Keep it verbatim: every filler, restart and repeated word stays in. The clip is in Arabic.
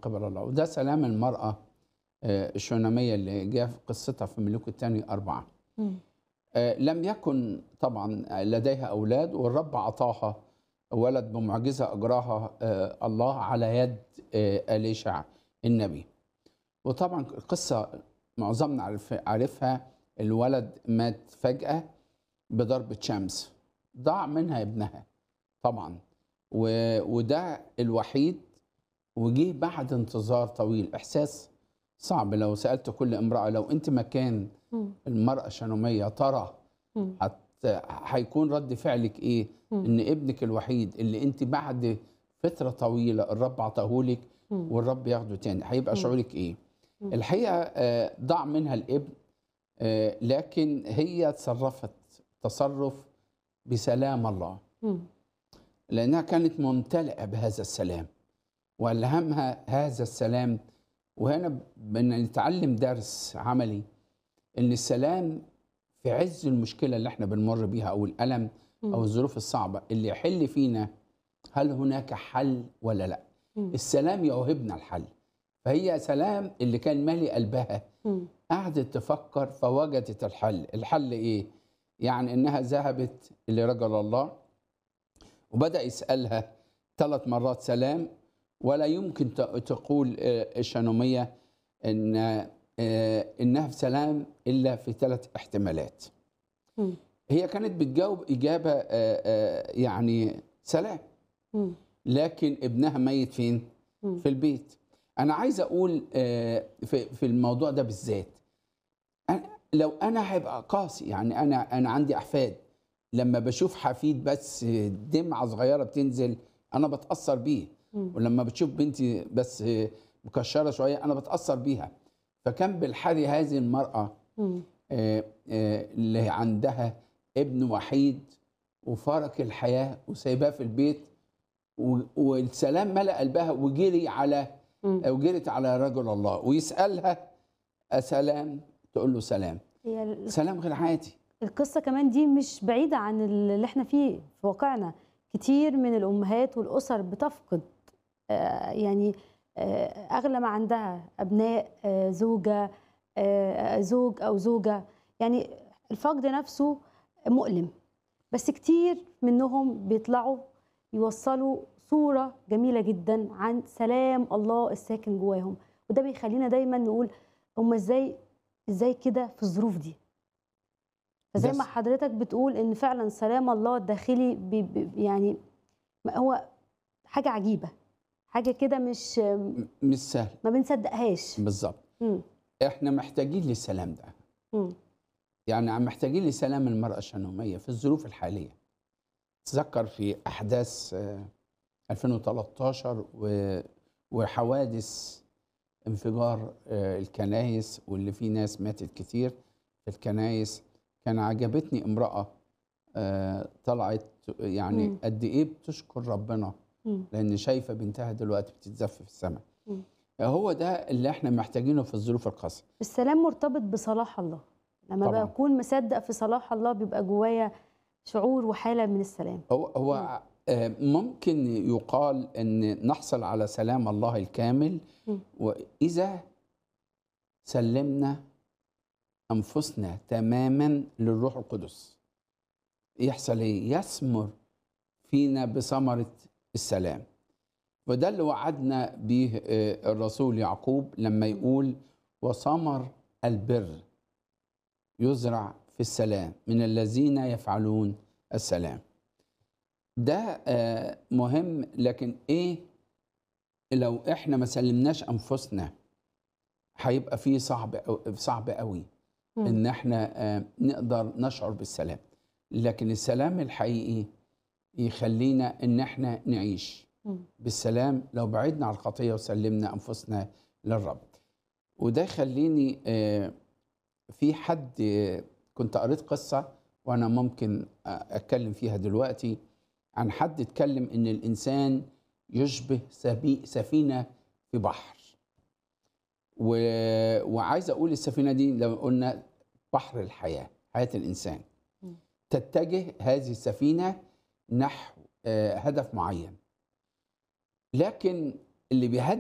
قبل الله. وده سلام المرأة آه، الشونامية اللي جاء في قصتها في ملوك الثاني أربعة. مم. آه، لم يكن طبعا لديها أولاد، والرب أعطاها ولد بمعجزة أجراها آه، الله على يد آه، أليشع النبي. وطبعا القصة معظمنا عارف عارفها. الولد مات فجأة بضربة شمس، ضاع منها ابنها طبعا، و- وده الوحيد. وجيه بعد انتظار طويل، إحساس صعب. لو سألت كل امرأة لو أنت مكان مم. المرأة الشنومية ترى مم. هت... هيكون رد فعلك إيه؟ مم. إن ابنك الوحيد اللي أنت بعد فترة طويلة الرب عطاهولك مم. والرب ياخده تاني، هيبقى مم. شعورك إيه؟ مم. الحقيقة آه، ضاع منها الابن، آه، لكن هي تصرفت تصرف بسلام الله، مم. لأنها كانت ممتلئة بهذا السلام وألهمها هذا السلام. وهنا بنتعلم درس عملي، إن السلام في عز المشكلة اللي احنا بنمر بيها أو الألم أو مم. الظروف الصعبة اللي يحل فينا، هل هناك حل ولا لا؟ مم. السلام يوهبنا الحل. فهي سلام اللي كان مالي قلبها، مم. قعدت تفكر فوجدت الحل. الحل ايه؟ يعني انها ذهبت لرجل الله وبدأ يسألها ثلاث مرات سلام. ولا يمكن ت- تقول آه، الشنومية ان آه، انها في سلام الا في ثلاث احتمالات. مم. هي كانت بتجاوب اجابة آه، آه، يعني سلام، مم. لكن ابنها ميت فين؟ مم. في البيت. انا عايز اقول آه، في في الموضوع ده بالذات، أنا لو انا هيبقى قاسي. يعني انا انا عندي احفاد، لما بشوف حفيد بس دمعه صغيره بتنزل انا بتاثر بيه، مم. ولما بتشوف بنتي بس مكشره شويه انا بتاثر بيها. فكان بالحري هذه المراه مم. آه، آه، اللي عندها ابن وحيد وفارق الحياه وسايباه في البيت، و- والسلام ملأ قلبها وجري على مم. وجرت على رجل الله ويسألها أسلام؟ تقول له سلام. هي ال- سلام غير عادي. القصة كمان دي مش بعيدة عن اللي احنا فيه في واقعنا. كتير من الأمهات والأسر بتفقد آه، يعني آه، أغلى ما عندها أبناء، آه، زوجة، آه، زوج أو زوجة. يعني الفقد نفسه مؤلم، بس كتير منهم بيطلعوا يوصلوا صورة جميلة جدا عن سلام الله الساكن جواهم. وده بيخلينا دايما نقول هم ازاي ازاي كده في الظروف دي. فزي ده ما س- حضرتك بتقول ان فعلا سلام الله الداخلي بي بي يعني ما هو حاجة عجيبة، حاجة كده مش م- مش سهل. ما بنصدقهاش. بالظبط. مم. احنا محتاجين للسلام ده. مم. يعني عم محتاجين لسلام المرأة الشنومية في الظروف الحالية. تذكر في أحداث آه، ألفين وثلاثة عشر و- وحوادث انفجار آه، الكنائس واللي فيه ناس ماتت كتير في الكنائس. كان عجبتني امرأة آه، طلعت يعني مم. قد ايه بتشكر ربنا مم. لان شايفه بنتها دلوقتي بتتزف في السماء. مم. هو ده اللي احنا محتاجينه في الظروف القاسيه. السلام مرتبط بصلاح الله. لما طبعا. بكون مصدق في صلاح الله بيبقى جوايا شعور وحالة من السلام. هو مم. هو آه، ممكن يقال ان نحصل على سلام الله الكامل مم. واذا سلمنا انفسنا تماما للروح القدس. يحصل ايه؟ يثمر فينا بثمره السلام. وده اللي وعدنا به آه، الرسول يعقوب لما مم. يقول وثمر البر يزرع في السلام من الذين يفعلون السلام. ده آه، مهم. لكن ايه لو احنا ما سلمناش انفسنا؟ هيبقى فيه صعب أو- صعب قوي مم. ان احنا آه، نقدر نشعر بالسلام. لكن السلام الحقيقي يخلينا ان احنا نعيش مم. بالسلام لو بعدنا عن الخطيه وسلمنا انفسنا للرب. وده يخليني آه، في حد آه، كنت قريت قصه وانا ممكن آه، اتكلم فيها دلوقتي، عن حد اتكلم ان الانسان يشبه سبي- سفينه في بحر. و... وعايز اقول السفينه دي لو قلنا بحر الحياه، حياه الانسان، مم. تتجه هذه السفينه نحو آه، هدف معين. لكن اللي بيهدف